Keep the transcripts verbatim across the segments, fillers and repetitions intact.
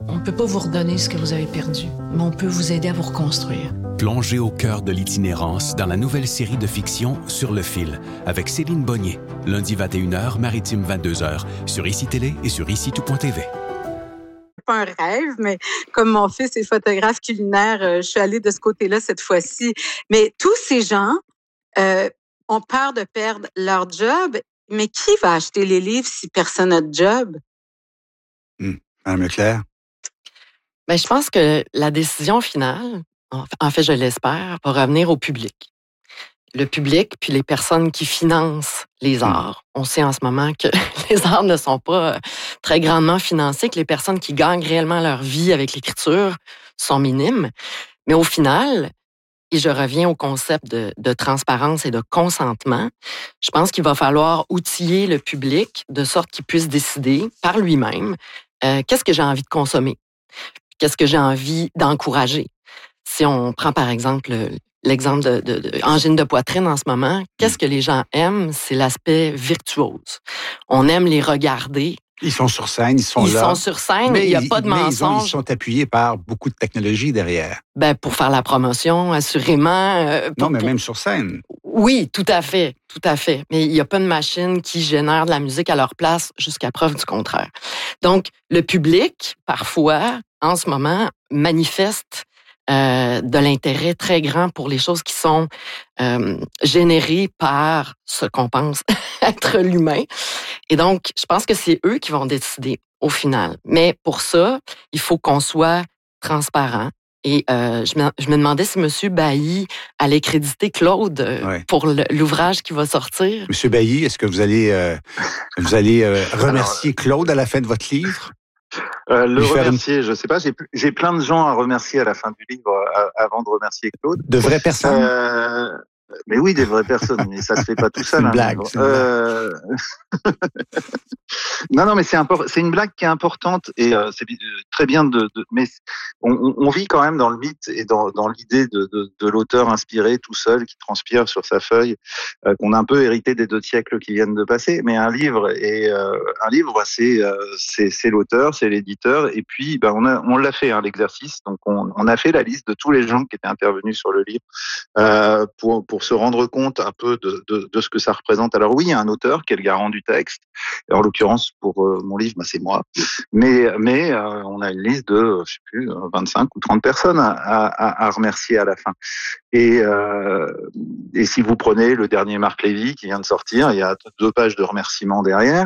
On ne peut pas vous redonner ce que vous avez perdu, mais on peut vous aider à vous reconstruire. Plongez au cœur de l'itinérance dans la nouvelle série de fiction Sur le fil avec Céline Bonnier. Lundi vingt et une heures, maritime vingt-deux heures, sur I C I Télé et sur ici tout point t v. Pas un rêve, mais comme mon fils est photographe culinaire, euh, je suis allée de ce côté-là cette fois-ci. Mais tous ces gens euh, ont peur de perdre leur job, mais qui va acheter les livres si personne n'a de job? Hum, Madame Leclerc? Ben, je pense que la décision finale, en fait, je l'espère, va revenir au public. Le public, puis les personnes qui financent les arts. On sait en ce moment que les arts ne sont pas très grandement financés, que les personnes qui gagnent réellement leur vie avec l'écriture sont minimes. Mais au final, et je reviens au concept de, de transparence et de consentement, je pense qu'il va falloir outiller le public de sorte qu'il puisse décider par lui-même euh, qu'est-ce que j'ai envie de consommer, qu'est-ce que j'ai envie d'encourager. Si on prend par exemple l'exemple de, de, de angine de poitrine en ce moment, qu'est-ce que les gens aiment? C'est l'aspect virtuose. On aime les regarder. Ils sont sur scène, ils sont ils là. Ils sont sur scène, mais il n'y a pas de mais mensonge. Ils, ont, ils sont appuyés par beaucoup de technologie derrière. Ben, pour faire la promotion, assurément. Euh, pour, non, mais pour... même sur scène. Oui, tout à fait, tout à fait. Mais il n'y a pas de machine qui génère de la musique à leur place jusqu'à preuve du contraire. Donc, le public, parfois, en ce moment, manifeste Euh, de l'intérêt très grand pour les choses qui sont euh, générées par ce qu'on pense être l'humain. Et donc, je pense que c'est eux qui vont décider au final. Mais pour ça, il faut qu'on soit transparent. Et euh, je, me, je me demandais si M. Bailly allait créditer Claude euh, ouais. pour le, l'ouvrage qui va sortir. M. Bailly, est-ce que vous allez, euh, vous allez euh, remercier Claude à la fin de votre livre? Euh, le remercier, une... je sais pas, j'ai, j'ai plein de gens à remercier à la fin du livre euh, avant de remercier Claude. De vraies personnes? Euh, mais oui, des vraies personnes, mais ça se fait pas tout seul. C'est une hein, blague. C'est une euh... blague. non, non, mais c'est import... c'est une blague qui est importante et euh, c'est très bien de, de... mais on, on vit quand même dans le mythe et dans, dans l'idée de, de, de l'auteur inspiré tout seul qui transpire sur sa feuille, euh, qu'on a un peu hérité des deux siècles qui viennent de passer. Mais un livre et euh, un livre, c'est, euh, c'est c'est l'auteur, c'est l'éditeur et puis ben on a on l'a fait hein, l'exercice. Donc on, on a fait la liste de tous les gens qui étaient intervenus sur le livre euh, pour pour se rendre compte un peu de, de, de ce que ça représente. Alors oui, il y a un auteur qui est le garant du texte. En l'occurrence, pour euh, mon livre, bah, c'est moi. Mais, mais euh, on a une liste de, je sais plus, vingt-cinq ou trente personnes à, à, à remercier à la fin. Et, euh, et si vous prenez le dernier Marc Lévy qui vient de sortir, il y a deux pages de remerciements derrière.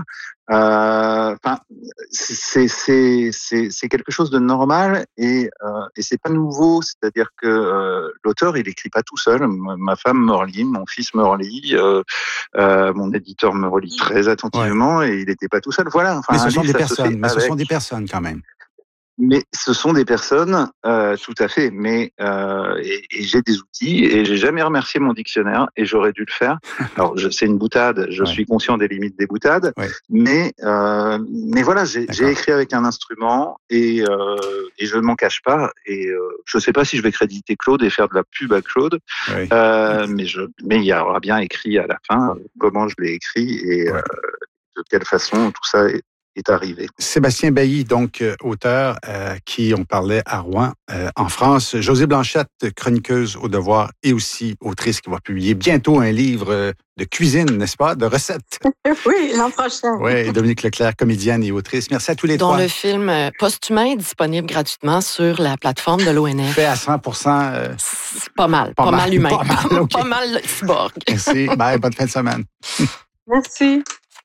Enfin, euh, c'est c'est c'est c'est quelque chose de normal et euh, et c'est pas nouveau. C'est-à-dire que euh, l'auteur il écrit pas tout seul. Ma femme me relit, mon fils me relit, euh, euh, mon éditeur me relit très attentivement ouais. et il n'était pas tout seul. Voilà. Enfin, mais ce sont des personnes. Mais avec... ce sont des personnes quand même. Mais ce sont des personnes, euh, tout à fait. Mais euh, et, et j'ai des outils et j'ai jamais remercié mon dictionnaire et j'aurais dû le faire. Alors je, c'est une boutade. Je ouais. suis conscient des limites des boutades. Ouais. Mais euh, mais voilà, j'ai, j'ai écrit avec un instrument et euh, et je ne m'en cache pas. Et euh, je sais pas si je vais créditer Claude et faire de la pub à Claude. Ouais. Euh, mais je mais il y aura bien écrit à la fin comment je l'ai écrit et ouais. euh, de quelle façon tout ça est. est arrivé. Sébastien Bailly, donc euh, auteur, euh, qui on parlait à Rouen, euh, en France. Josée Blanchette, chroniqueuse au Devoir et aussi autrice qui va publier bientôt un livre euh, de cuisine, n'est-ce pas, de recettes. Oui, l'an prochain. Oui, et Dominique Leclerc, comédienne et autrice. Merci à tous les Dont trois. Dont le film euh, Posthumain est disponible gratuitement sur la plateforme de l'O N F. Fait à cent pour cent. Euh, C'est pas mal, pas, pas mal, mal humain. Pas mal, okay. Pas mal cyborg. Merci. Bye, bonne fin de semaine. Merci.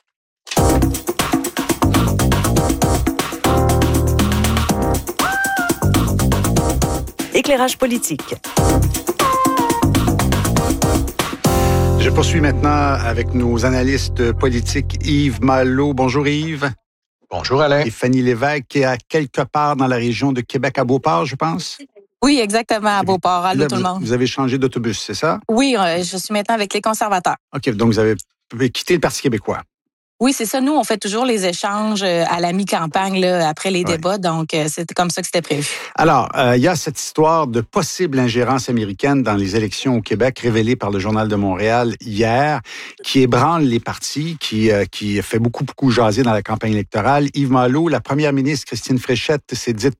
Éclairage politique. Je poursuis maintenant avec nos analystes politiques. Yves Malo. Bonjour Yves. Bonjour Alain. Et Fanny Lévesque qui est à quelque part dans la région de Québec, à Beauport, je pense. Oui, exactement, à Beauport. Allô Là, tout le monde. Vous avez changé d'autobus, c'est ça? Oui, je suis maintenant avec les conservateurs. OK, donc vous avez quitté le Parti québécois. Oui, c'est ça. Nous, on fait toujours les échanges à la mi-campagne, là, après les ouais. débats. Donc, c'était comme ça que c'était prévu. Alors, euh, il y a cette histoire de possible ingérence américaine dans les élections au Québec, révélée par le Journal de Montréal hier, qui ébranle les partis, qui, euh, qui fait beaucoup, beaucoup jaser dans la campagne électorale. Yves Malo, la première ministre Christine Fréchette s'est dite